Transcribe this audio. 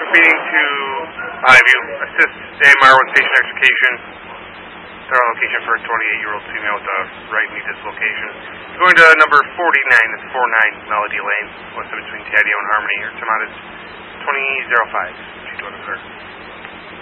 speeding to Highview. Assist AMR with patient extrication. Thorough location for a 28-year-old female with a right knee dislocation. Going to number 49, that's 49 Melody Lane, west of between Taddeo and Harmony. Your time out is 20:05. G2 on the clear.